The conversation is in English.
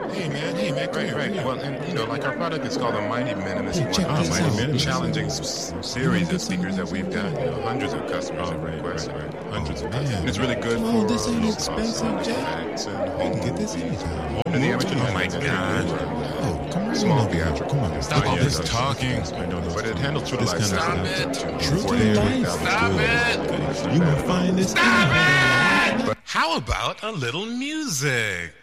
Hey man, come here. Right. Well, and like our product is called the Mighty Minimus Hey, check One. this Mighty out. Minimus. Challenging series of speakers that we've got. Hundreds of customers have requested. Hundreds of customers. And it's really good Come on, for this ain't low expensive, cost Jack. effects and I can get this anytime. and the amateur. Oh my God. Oh, come on. Small theatrical. Come on. Stop all this talking. I know those, but it handles true This life. kind of sound. stuff. True to 48, life. 20,000 Stop good. it. You will find this. How about a little music?